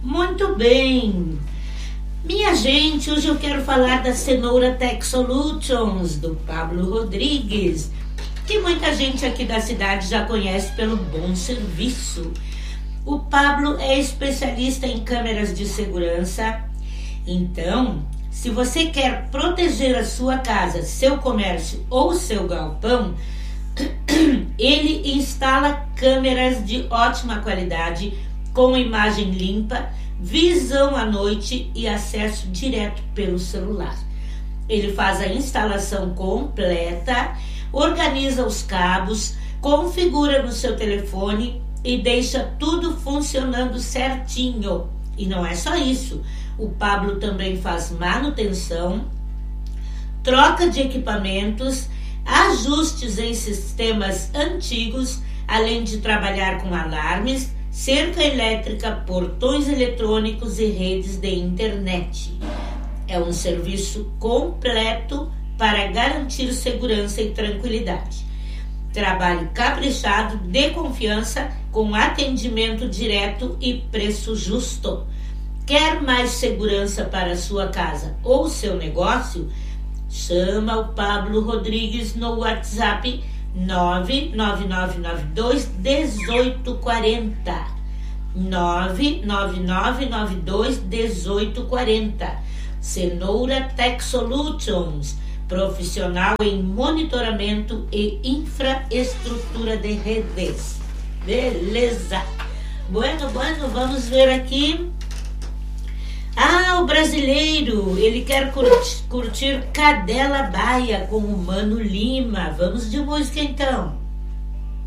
Muito bem. Minha gente, hoje eu quero falar da Cenoura Tech Solutions, do Pablo Rodrigues, que muita gente aqui da cidade já conhece pelo bom serviço. O Pablo é especialista em câmeras de segurança. Então, se você quer proteger a sua casa, seu comércio ou seu galpão, ele instala câmeras de ótima qualidade, com imagem limpa, visão à noite e acesso direto pelo celular. Ele faz a instalação completa, organiza os cabos, configura no seu telefone e deixa tudo funcionando certinho. E não é só isso, o Pablo também faz manutenção, troca de equipamentos, ajustes em sistemas antigos, além de trabalhar com alarmes, cerca elétrica, portões eletrônicos e redes de internet. É um serviço completo para garantir segurança e tranquilidade. Trabalho caprichado, de confiança, com atendimento direto e preço justo. Quer mais segurança para a sua casa ou seu negócio? Chama o Pablo Rodrigues no WhatsApp 99992 1840. 99992 1840. Cenoura Tech Solutions, profissional em monitoramento e infraestrutura de redes. Beleza. Bueno, vamos ver aqui. O brasileiro, ele quer curtir Cadela Baia com o Mano Lima. Vamos de música então.